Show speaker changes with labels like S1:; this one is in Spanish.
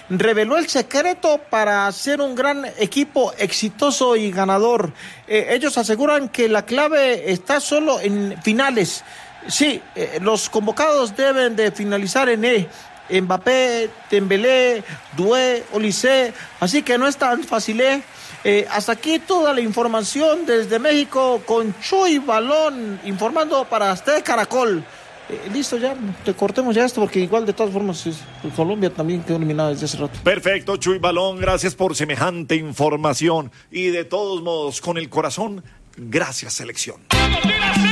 S1: reveló el secreto para ser un gran equipo exitoso y ganador. Ellos aseguran que la clave está solo en finales. Sí, los convocados deben de finalizar en E. Mbappé, Dembélé, Doué, Olise, así que no es tan fácil, hasta aquí toda la información desde México con Chuy Balón, informando para Azteca Caracol. Listo, ya, te cortemos ya esto porque igual de todas formas Colombia también quedó eliminada desde hace rato.
S2: Perfecto, Chuy Balón, gracias por semejante información y de todos modos, con el corazón, gracias selección.